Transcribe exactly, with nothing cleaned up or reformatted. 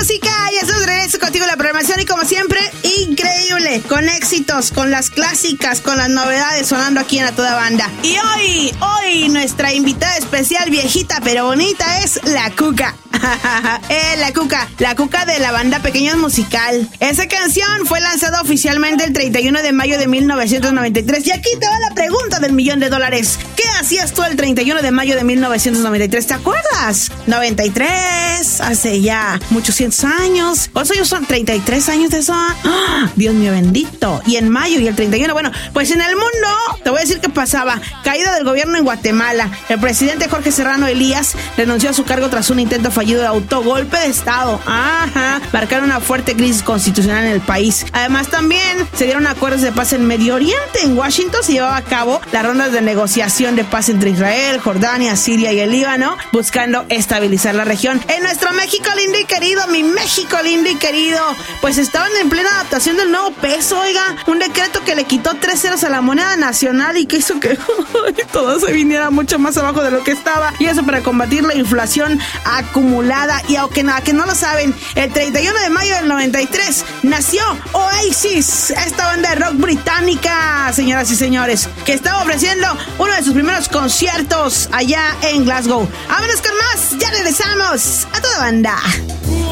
música. Ya estamos de regreso contigo en la programación y como siempre, increíble, con éxitos, con las clásicas, con las novedades sonando aquí en A Toda Banda. Y hoy, hoy nuestra invitada especial, viejita pero bonita, es la Cuca. eh, la Cuca, la Cuca de la banda Pequeños Musical. Esa canción fue lanzada oficialmente el treinta y uno de mayo de mil novecientos noventa y tres. Y aquí te va la pregunta del millón de dólares. ¿Qué hacías tú el treinta y uno de mayo de mil novecientos noventa y tres? ¿Te acuerdas? noventa y tres, hace ya muchos cientos años. O sea, son treinta y tres años de eso. ¡Oh, Dios mío bendito! Y en mayo y el treinta y uno, bueno, pues en el mundo, te voy a decir qué pasaba. Caída del gobierno en Guatemala. El presidente Jorge Serrano Elías renunció a su cargo tras un intento fallido de autogolpe de Estado. Ajá. Marcaron una fuerte crisis constitucional en el país. Además, también se dieron acuerdos de paz en Medio Oriente. En Washington se llevaba a cabo las rondas de negociación de paz entre Israel, Jordania, Siria y el Líbano, buscando estabilizar la región. En nuestro México lindo y querido, mi México lindo y querido, pues estaban en plena adaptación del nuevo peso, oiga, un decreto que le quitó tres ceros a la moneda nacional y que hizo que todo se viniera mucho más abajo de lo que estaba, y eso para combatir la inflación acumulada. Y aunque nada, que no lo saben, el treinta y uno de mayo del noventa y tres nació Oasis, esta banda de rock británica, señoras y señores, que estaba ofreciendo uno de sus primeros conciertos allá en Glasgow. Vámonos con más, ya regresamos a Toda Banda.